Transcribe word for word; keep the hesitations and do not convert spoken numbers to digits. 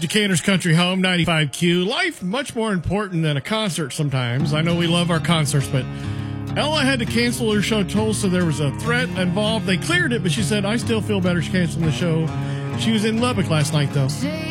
Decatur's Country Home, ninety-five Q. Life much more important than a concert sometimes. I know we love our concerts, but Ella had to cancel her show Tulsa. There was a threat involved. They cleared it, but she said, I still feel better canceling the show. She was in Lubbock last night, though.